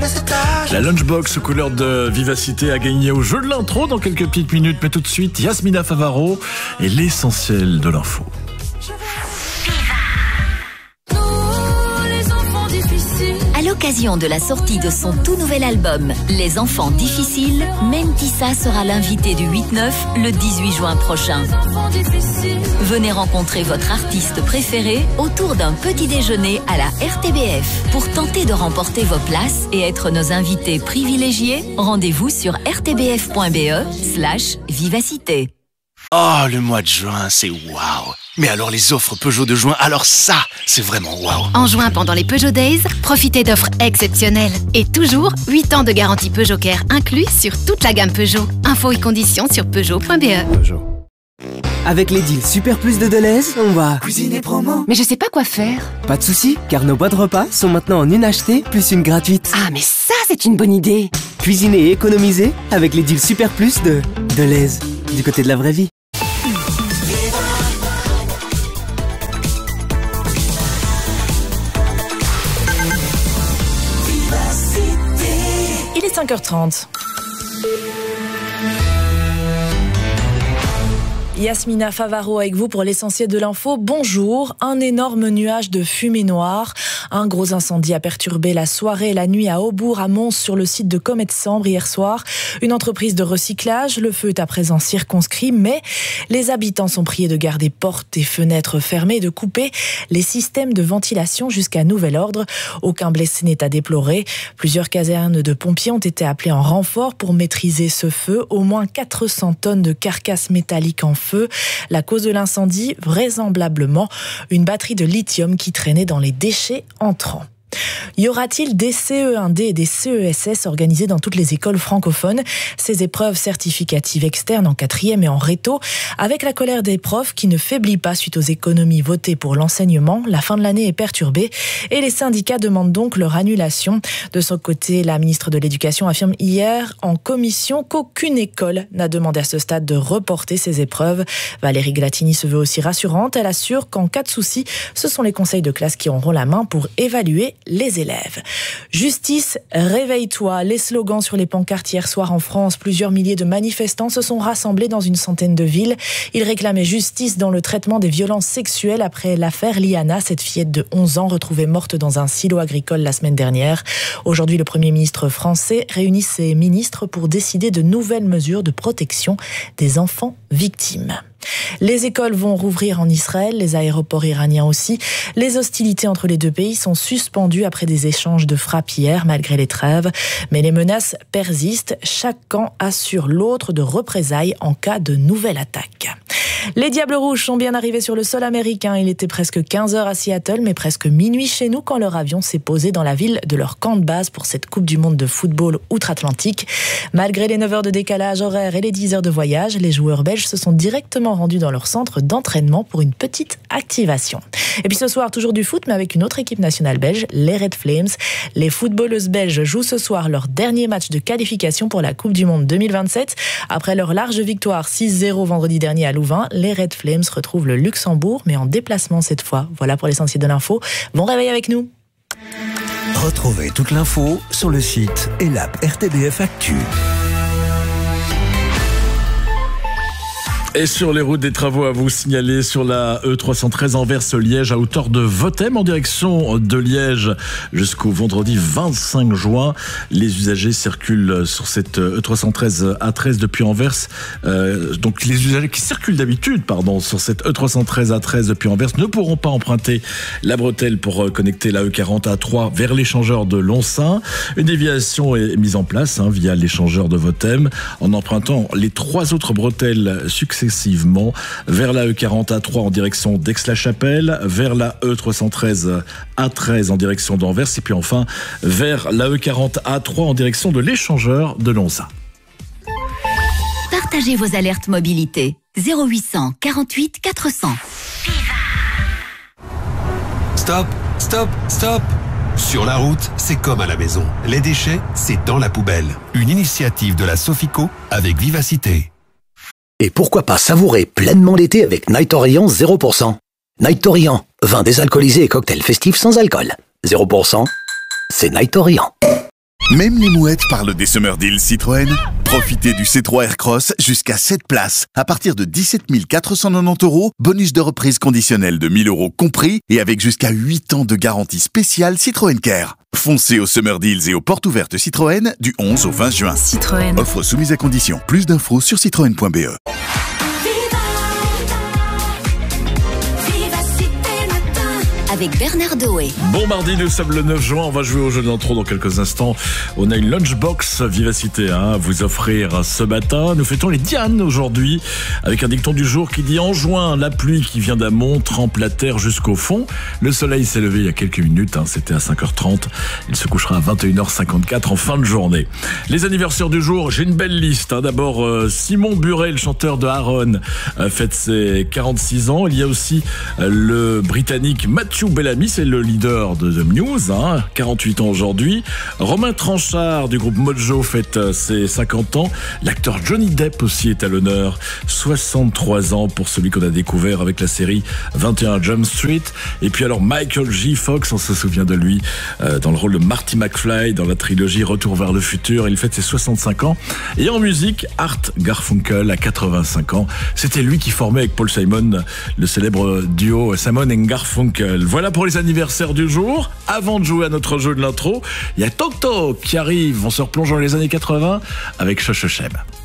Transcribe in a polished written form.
La lunchbox aux couleurs de vivacité a gagné au jeu de l'intro dans quelques petites minutes, mais tout de suite, Yasmina Favaro et l'essentiel de l'info. À l'occasion de la sortie de son tout nouvel album, Les Enfants Difficiles, Mentissa sera l'invité du 8-9 le 18 juin prochain. Venez rencontrer votre artiste préféré autour d'un petit déjeuner à la RTBF. Pour tenter de remporter vos places et être nos invités privilégiés, rendez-vous sur rtbf.be/vivacité. Oh, le mois de juin, c'est waouh! Mais alors les offres Peugeot de juin, alors ça, c'est vraiment waouh! En juin, pendant les Peugeot Days, profitez d'offres exceptionnelles. Et toujours, 8 ans de garantie Peugeot Care inclus sur toute la gamme Peugeot. Infos et conditions sur Peugeot.be. Avec les deals Super Plus de Deleuze, on va cuisiner promo. Mais je sais pas quoi faire. Pas de soucis, car nos boîtes repas sont maintenant en une achetée plus une gratuite. Ah, mais ça, c'est une bonne idée. Cuisiner et économiser avec les deals Super Plus de Deleuze. Du côté de la vraie vie. Il est 5h30. Yasmina Favaro avec vous pour l'essentiel de l'info. Bonjour. Un énorme nuage de fumée noire. Un gros incendie a perturbé la soirée et la nuit à Aubourg, à Mons, sur le site de Comet Sambre hier soir. Une entreprise de recyclage. Le feu est à présent circonscrit, mais les habitants sont priés de garder portes et fenêtres fermées et de couper les systèmes de ventilation jusqu'à nouvel ordre. Aucun blessé n'est à déplorer. Plusieurs casernes de pompiers ont été appelées en renfort pour maîtriser ce feu. Au moins 400 tonnes de carcasses métalliques en feu. La cause de l'incendie, vraisemblablement, une batterie de lithium qui traînait dans les déchets entrants. Y aura-t-il des CE1D et des CESS organisés dans toutes les écoles francophones? Ces épreuves certificatives externes en 4e et en réto, avec la colère des profs qui ne faiblit pas suite aux économies votées pour l'enseignement. La fin de l'année est perturbée et les syndicats demandent donc leur annulation. De son côté, la ministre de l'Éducation affirme hier en commission qu'aucune école n'a demandé à ce stade de reporter ces épreuves. Valérie Glatini se veut aussi rassurante. Elle assure qu'en cas de souci, ce sont les conseils de classe qui auront la main pour évaluer les élèves. Justice, réveille-toi. Les slogans sur les pancartes hier soir en France. Plusieurs milliers de manifestants se sont rassemblés dans une centaine de villes. Ils réclamaient justice dans le traitement des violences sexuelles après l'affaire Liana, cette fillette de 11 ans retrouvée morte dans un silo agricole la semaine dernière. Aujourd'hui, le Premier ministre français réunit ses ministres pour décider de nouvelles mesures de protection des enfants victimes. Les écoles vont rouvrir en Israël, les aéroports iraniens aussi. Les hostilités entre les deux pays sont suspendues après des échanges de frappes hier, malgré les trêves. Mais les menaces persistent. Chaque camp assure l'autre de représailles en cas de nouvelle attaque. Les Diables Rouges sont bien arrivés sur le sol américain. Il était presque 15h à Seattle, mais presque minuit chez nous quand leur avion s'est posé dans la ville de leur camp de base pour cette Coupe du Monde de football outre-Atlantique. Malgré les 9 heures de décalage horaire et les 10 heures de voyage, les joueurs belges se sont directement rendus dans leur centre d'entraînement pour une petite activation. Et puis ce soir, toujours du foot, mais avec une autre équipe nationale belge, les Red Flames. Les footballeuses belges jouent ce soir leur dernier match de qualification pour la Coupe du Monde 2027. Après leur large victoire 6-0 vendredi dernier à Louvain, les Red Flames retrouvent le Luxembourg, mais en déplacement cette fois. Voilà pour l'essentiel de l'info. Bon réveil avec nous. Retrouvez toute l'info sur le site et l'app RTBF Actu. Et sur les routes, des travaux à vous signaler sur la E313 Anvers-Liège à hauteur de Vothème en direction de Liège jusqu'au vendredi 25 juin. Les usagers circulent sur cette E313 A13 depuis Anvers. Donc les usagers qui circulent d'habitude, sur cette E313 A13 depuis Anvers ne pourront pas emprunter la bretelle pour connecter la E40 A3 vers l'échangeur de Lonsin. Une déviation est mise en place via l'échangeur de Vothème en empruntant les 3 autres bretelles successivement vers la E40 A3 en direction d'Aix-la-Chapelle, vers la E313 A13 en direction d'Anvers et puis enfin vers la E40 A3 en direction de l'échangeur de Lonsin. Partagez vos alertes mobilité. 0800 48 400. Stop, stop, stop. Sur la route, c'est comme à la maison. Les déchets, c'est dans la poubelle. Une initiative de la Sofico avec vivacité. Et pourquoi pas savourer pleinement l'été avec Night Orient 0%. Night Orient, vin désalcoolisé et cocktail festif sans alcool. 0%, c'est Night Orient. Même les mouettes parlent des Summer Deals Citroën. Profitez du C3 Aircross jusqu'à 7 places à partir de 17 490 €, bonus de reprise conditionnel de 1 000 € compris et avec jusqu'à 8 ans de garantie spéciale Citroën Care. Foncez aux Summer Deals et aux portes ouvertes Citroën du 11 au 20 juin. Citroën. Offre soumise à condition. Plus d'infos sur citroën.be. Avec Bernard Doé. Bon mardi, nous sommes le 9 juin, on va jouer au jeu de l'intro dans quelques instants. On a une lunchbox Vivacité à vous offrir ce matin. Nous fêtons les Dianes aujourd'hui avec un dicton du jour qui dit: en juin, la pluie qui vient d'amont trempe la terre jusqu'au fond. Le soleil s'est levé il y a quelques minutes, c'était à 5h30. Il se couchera à 21h54 en fin de journée. Les anniversaires du jour, j'ai une belle liste. D'abord, Simon Buret, le chanteur de Aaron, fête ses 46 ans. Il y a aussi le Britannique Matthew Bellamy, c'est le leader de The Muse, 48 ans aujourd'hui. Romain Tranchard du groupe Mojo fête ses 50 ans. L'acteur Johnny Depp aussi est à l'honneur, 63 ans pour celui qu'on a découvert avec la série 21 Jump Street. Et puis alors Michael J. Fox, on se souvient de lui dans le rôle de Marty McFly dans la trilogie Retour vers le futur. Il fête ses 65 ans. Et en musique, Art Garfunkel a 85 ans. C'était lui qui formait avec Paul Simon le célèbre duo Simon & Garfunkel. Voilà pour les anniversaires du jour. Avant de jouer à notre jeu de l'intro, il y a Tok Tok qui arrive. On se replonge dans les années 80 avec Shoshochem.